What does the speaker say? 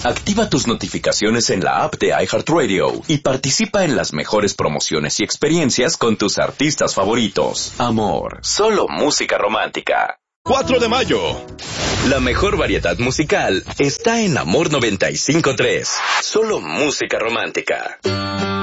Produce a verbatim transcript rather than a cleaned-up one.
Activa tus notificaciones en la app de iHeartRadio y participa en las mejores promociones y experiencias con tus artistas favoritos. Amor, solo música romántica. cuatro de mayo. La mejor variedad musical está en Amor noventa y cinco punto tres. Solo música romántica.